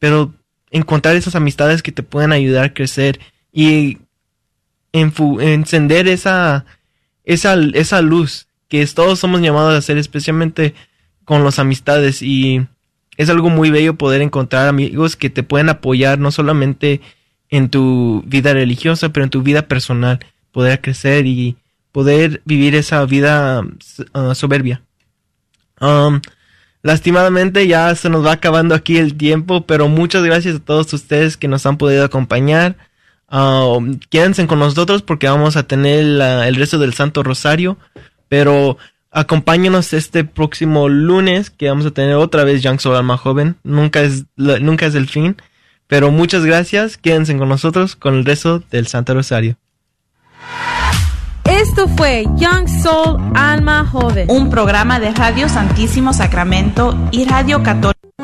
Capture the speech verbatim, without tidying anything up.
pero encontrar esas amistades que te puedan ayudar a crecer y enfu- encender esa, esa, esa luz que es, todos somos llamados a hacer, especialmente con las amistades. Y es algo muy bello poder encontrar amigos que te pueden apoyar no solamente en tu vida religiosa, pero en tu vida personal, poder crecer y poder vivir esa vida uh, soberbia. Um, lastimadamente ya se nos va acabando aquí el tiempo, pero muchas gracias a todos ustedes que nos han podido acompañar. Uh, quédense con nosotros porque vamos a tener la, el resto del Santo Rosario, pero acompáñenos este próximo lunes que vamos a tener otra vez Young Soul Alma Joven. Nunca es, nunca es el fin, pero muchas gracias. Quédense con nosotros con el resto del Santo Rosario. Esto fue Young Soul Alma Joven, un programa de Radio Santísimo Sacramento y Radio Católica.